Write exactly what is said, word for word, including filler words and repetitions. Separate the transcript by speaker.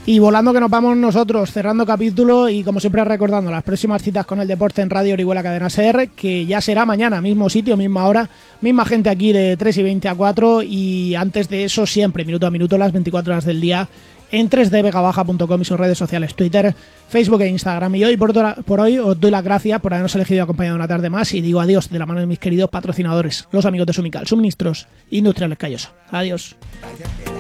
Speaker 1: Y volando que nos vamos nosotros, cerrando capítulo y como siempre recordando las próximas citas con el deporte en Radio Orihuela Cadena Ser, que ya será mañana, mismo sitio, misma hora, misma gente aquí de tres y veinte a cuatro, y antes de eso siempre, minuto a minuto, las veinticuatro horas del día en tres d vega baja punto com y sus redes sociales, Twitter, Facebook e Instagram. Y hoy por, por hoy os doy las gracias por habernos elegido y acompañado una tarde más y digo adiós de la mano de mis queridos patrocinadores, los amigos de Sumical, Suministros Industriales Callosa. Adiós.